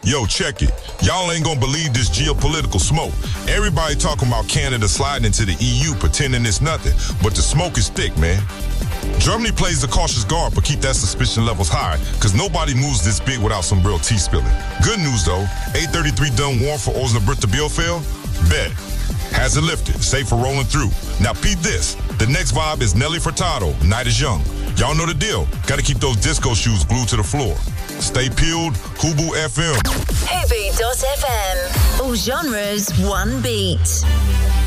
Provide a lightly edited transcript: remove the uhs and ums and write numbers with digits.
Yo, check it. Y'all ain't gonna believe this geopolitical smoke. Everybody talking about Canada sliding into the EU, pretending it's nothing. But the smoke is thick, man. Germany plays the cautious guard, but keep that suspicion levels high, because nobody moves this big without some real tea spilling. Good news, though. 833 done warm for Osnabrück to Bielefeld? Bet. Has it lifted. Safe for rolling through. Now, peep this. The next vibe is Nelly Furtado, Night is Young. Y'all know the deal. Gotta keep those disco shoes glued to the floor. Stay peeled. Hubu FM. Hubu.fm. All genres, one beat.